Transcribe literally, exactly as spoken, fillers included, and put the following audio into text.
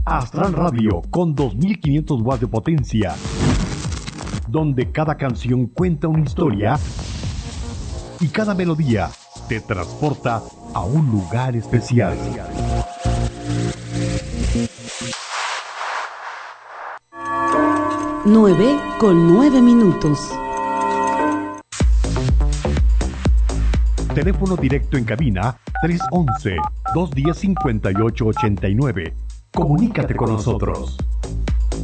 Astral Radio con dos mil quinientos watts de potencia, donde cada canción cuenta una historia y cada melodía te transporta a un lugar especial. Nueve con nueve minutos. Teléfono directo en cabina tres once, dos diez, cincuenta y ocho ochenta y nueve. Comunícate con nosotros.